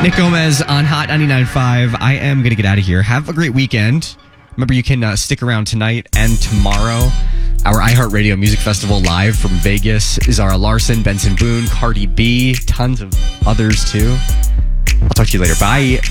Nick Gomez on Hot 99.5. I am going to get out of here. Have a great weekend. Remember, you can stick around tonight and tomorrow. Our iHeartRadio Music Festival live from Vegas is Zara Larson, Benson Boone, Cardi B, tons of others too. I'll talk to you later. Bye.